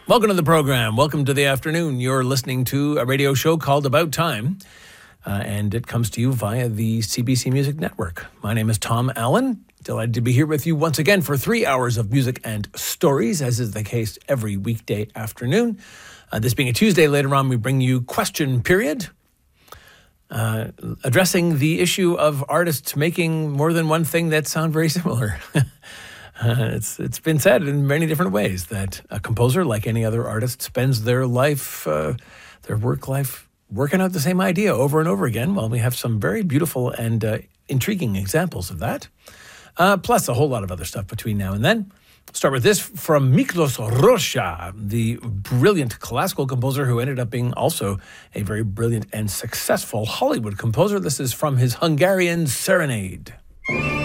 Welcome to the program. Welcome to the afternoon. You're listening to a radio show called About Time, and it comes to you via the CBC Music Network. My name is Tom Allen. Delighted to be here with you once again for 3 hours of music and stories, as is the case every weekday afternoon. This being a Tuesday, later on we bring you Question Period, addressing the issue of artists making more than one thing that sound very similar. It's been said in many different ways that a composer, like any other artist, spends their life, their work life, working out the same idea over and over again. Well, we have some very beautiful and intriguing examples of that, plus a whole lot of other stuff between now and then. Start with this from Miklos Rozsa, the brilliant classical composer who ended up being also a very brilliant and successful Hollywood composer. This is from his Hungarian Serenade.